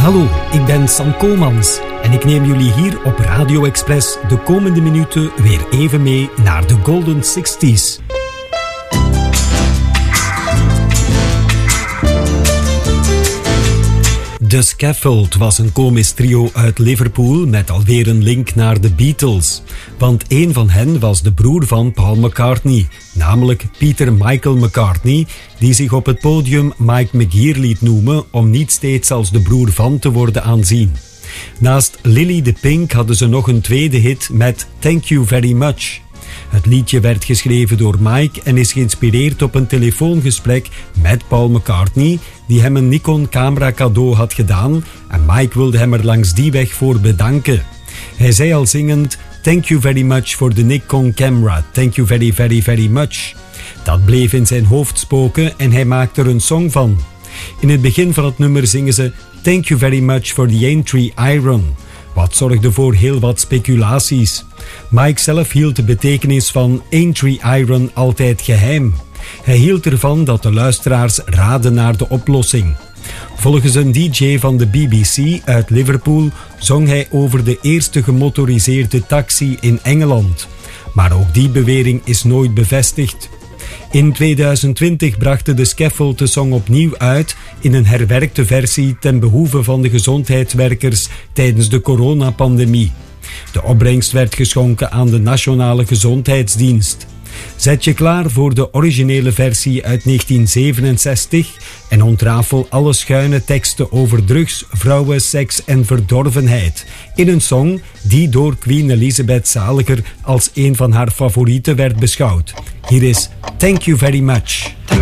Hallo, ik ben Sam Komans en ik neem jullie hier op Radio Express de komende minuten weer even mee naar de Golden 60s. The Scaffold was een komisch trio uit Liverpool met alweer een link naar de Beatles. Want een van hen was de broer van Paul McCartney, namelijk Peter Michael McCartney, die zich op het podium Mike McGear liet noemen om niet steeds als de broer van te worden aanzien. Naast Lily the Pink hadden ze nog een tweede hit met Thank You Very Much. Het liedje werd geschreven door Mike en is geïnspireerd op een telefoongesprek met Paul McCartney, die hem een Nikon-camera cadeau had gedaan en Mike wilde hem er langs die weg voor bedanken. Hij zei al zingend: Thank you very much for the Nikon camera, thank you very very very much. Dat bleef in zijn hoofd spoken en hij maakte er een song van. In het begin van het nummer zingen ze Thank you very much for the Aintree Iron, wat zorgde voor heel wat speculaties. Mike zelf hield de betekenis van Aintree Iron altijd geheim. Hij hield ervan dat de luisteraars raden naar de oplossing. Volgens een DJ van de BBC uit Liverpool zong hij over de eerste gemotoriseerde taxi in Engeland. Maar ook die bewering is nooit bevestigd. In 2020 brachten de Scaffold de song opnieuw uit in een herwerkte versie ten behoeve van de gezondheidswerkers tijdens de coronapandemie. De opbrengst werd geschonken aan de Nationale Gezondheidsdienst. Zet je klaar voor de originele versie uit 1967 en ontrafel alle schuine teksten over drugs, vrouwen, seks en verdorvenheid in een song die door Queen Elizabeth Zaliger als een van haar favorieten werd beschouwd. Hier is Thank You Very Much.